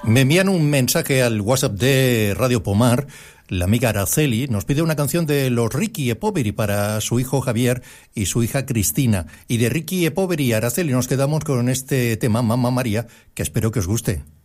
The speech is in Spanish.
Me envían un mensaje al WhatsApp de Radio Pomar. La amiga Araceli nos pide una canción de los Ricky e Poveri para su hijo Javier y su hija Cristina. Y de Ricky e Poveri y Araceli nos quedamos con este tema, Mamma María, que espero que os guste.